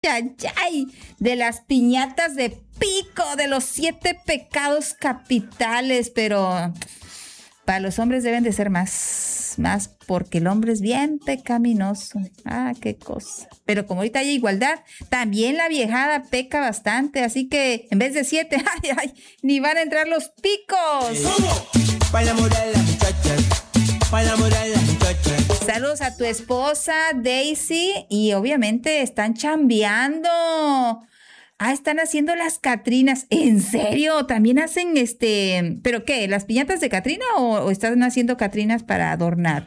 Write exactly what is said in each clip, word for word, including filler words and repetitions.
Ay, ay, de las piñatas de pico, de los siete pecados capitales, pero para los hombres deben de ser más, más porque el hombre es bien pecaminoso. Ah, qué cosa. Pero como ahorita hay igualdad, también la viejada peca bastante, así que en vez de siete, ay, ay, ni van a entrar los picos. ¿Cómo? Para enamorar a las muchachas, para enamorar a las muchachas. Saludos a tu esposa, Daisy, y obviamente están chambeando. Ah, están haciendo las Catrinas. ¿En serio? ¿También hacen este... ¿Pero qué? ¿Las piñatas de Catrina o, o están haciendo Catrinas para adornar?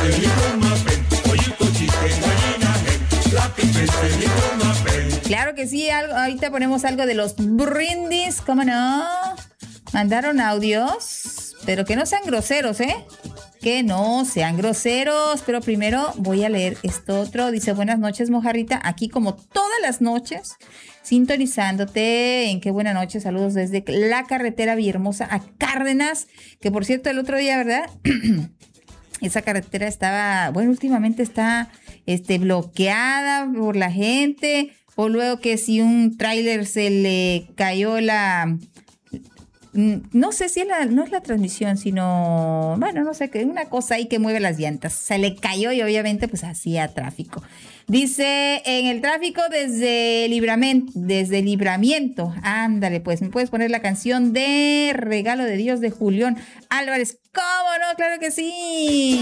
Claro que sí, algo, ahorita ponemos algo de los brindis, ¿cómo no? Mandaron audios, pero que no sean groseros, ¿eh? Que no sean groseros, pero primero voy a leer esto otro. Dice, buenas noches, mojarrita, aquí como todas las noches, sintonizándote. En qué buena noche, saludos desde la carretera Villahermosa a Cárdenas, que por cierto el otro día, ¿verdad? Esa carretera estaba, bueno, últimamente está este, bloqueada por la gente, o luego que si un tráiler se le cayó la... No sé si es la, no es la transmisión, sino, bueno, no sé, que una cosa ahí que mueve las llantas. Se le cayó y obviamente pues hacía tráfico. Dice, en el tráfico desde Libramiento, desde Libramiento. Ándale, pues, ¿me puedes poner la canción de Regalo de Dios de Julián Álvarez? ¿Cómo no? Claro que sí.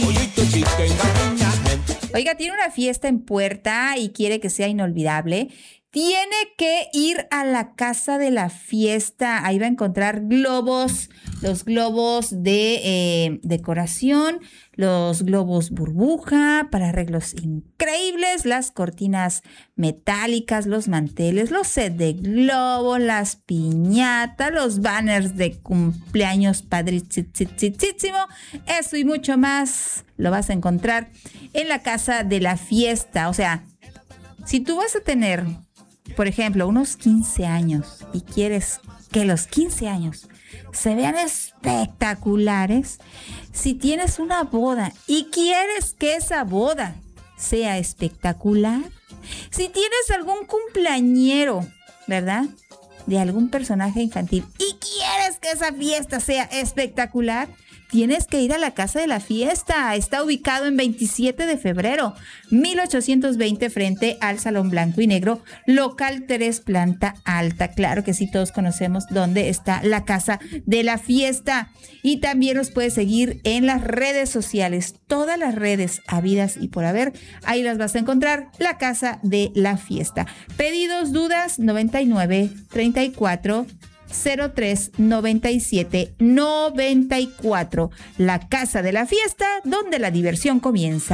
Oiga, tiene una fiesta en puerta y quiere que sea inolvidable. Tiene que ir a la casa de la fiesta. Ahí va a encontrar globos, los globos de eh, decoración, los globos burbuja para arreglos increíbles, las cortinas metálicas, los manteles, los sets de globos, las piñatas, los banners de cumpleaños padricísimo. Eso y mucho más lo vas a encontrar en la casa de la fiesta. O sea, si tú vas a tener, por ejemplo, unos quince años y quieres que los quince años se vean espectaculares, si tienes una boda y quieres que esa boda sea espectacular, si tienes algún cumpleañero, ¿verdad?, de algún personaje infantil y quieres que esa fiesta sea espectacular, tienes que ir a la casa de la fiesta. Está ubicado en veintisiete de febrero, mil ochocientos veinte, frente al Salón Blanco y Negro, local tres, planta alta. Claro que sí, todos conocemos dónde está la casa de la fiesta. Y también nos puedes seguir en las redes sociales, todas las redes habidas y por haber. Ahí las vas a encontrar, la casa de la fiesta. Pedidos, dudas, noventa y nueve, treinta y cuatro, cero tres, noventa y siete, noventa y cuatro. La casa de la fiesta, donde la diversión comienza.